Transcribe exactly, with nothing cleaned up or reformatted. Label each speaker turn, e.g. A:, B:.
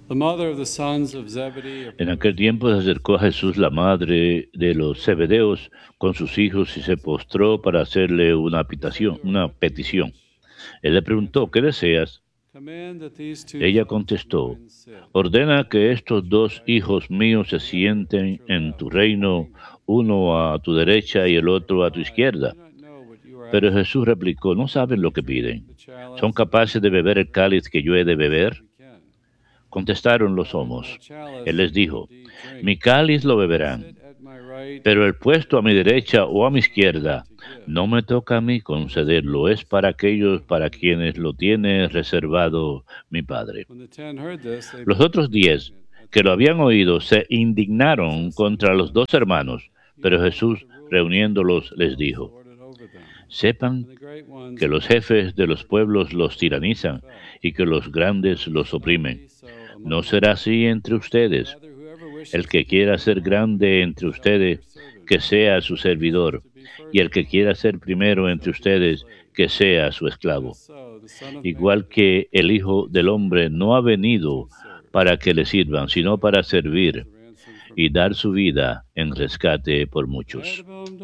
A: The mother of the sons of Zebedee
B: En
A: approached
B: aquel tiempo se acercó a Jesús la madre de los Zebedeos con sus hijos y se postró para hacerle una
A: and said to
B: petición,
A: her,
B: una
A: "What do you
B: petición.
A: wish?"
B: Él le
A: She
B: preguntó,
A: answered,
B: ¿qué deseas?
A: "Command that these two
B: Ella
A: sons of
B: contestó,
A: mine sit,
B: ordena que
A: one
B: estos
A: at your
B: dos
A: right
B: hijos míos se
A: and the other at
B: sienten
A: your
B: en
A: left
B: tu
A: in your
B: reino,
A: kingdom."
B: uno a tu
A: He
B: derecha y
A: said
B: el
A: to her,
B: otro a tu
A: "Why? I
B: izquierda.
A: do not know what you are
B: Pero
A: asking.
B: Jesús replicó, ¿no
A: Can
B: saben lo
A: you
B: que
A: drink
B: piden?
A: the
B: ¿Son
A: chalice that I
B: capaces
A: am
B: de
A: to
B: beber el
A: drink?"
B: cáliz que yo he de
A: They said,
B: beber?
A: "We can." She
B: Contestaron los
A: replied, "My
B: homos. Él
A: chalice
B: les
A: you will
B: dijo,
A: indeed drink,
B: mi cáliz lo
A: but to sit
B: beberán,
A: at my right
B: pero
A: or
B: el
A: left
B: puesto a mi
A: is not
B: derecha
A: a
B: o a mi
A: position I am worthy
B: izquierda
A: to give."
B: no me toca a mí
A: For it is for
B: concederlo, es
A: those
B: para aquellos
A: for
B: para
A: whom it has
B: quienes
A: been
B: lo tiene
A: prepared.
B: reservado mi Padre.
A: When the ten heard this, they
B: Los
A: became
B: otros diez
A: indignant at
B: que
A: the
B: lo habían
A: reply.
B: oído se indignaron
A: Jesus said to
B: contra los
A: them,
B: dos hermanos,
A: "You
B: pero
A: know that
B: Jesús,
A: the rulers of the
B: reuniéndolos, les
A: Gentiles
B: dijo,
A: lord it over them,
B: sepan
A: and the great
B: que
A: ones
B: los
A: rule them
B: jefes
A: with
B: de los
A: authority.
B: pueblos los
A: But it will be
B: tiranizan
A: felt.
B: y que los grandes
A: But it
B: los
A: shall not
B: oprimen.
A: be so
B: No
A: among
B: será
A: you.
B: así entre ustedes.
A: Rather, whoever
B: El
A: wishes to
B: que
A: be
B: quiera
A: great
B: ser
A: among
B: grande
A: you
B: entre
A: shall be
B: ustedes,
A: your servant,
B: que sea
A: and
B: su
A: whoever wishes
B: servidor,
A: to be
B: y
A: first
B: el que
A: among
B: quiera
A: you
B: ser primero entre
A: shall be your
B: ustedes,
A: slave.
B: que sea su
A: Even
B: esclavo.
A: so, the Son of Man
B: Igual
A: did not
B: que el
A: come to
B: Hijo
A: be
B: del
A: served,
B: Hombre no ha
A: but to
B: venido
A: serve,
B: para que le
A: and
B: sirvan,
A: to
B: sino
A: give
B: para
A: his life as
B: servir
A: a ransom for
B: y
A: many.
B: dar su vida en rescate por muchos.